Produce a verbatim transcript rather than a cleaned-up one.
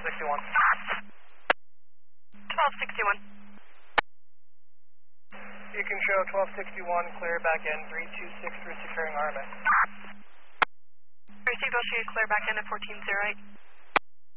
sixty-one. twelve sixty-one. You can show twelve sixty-one, clear back in, three two six through securing R M A. Received, I'll show you clear back in at fourteen zero eight.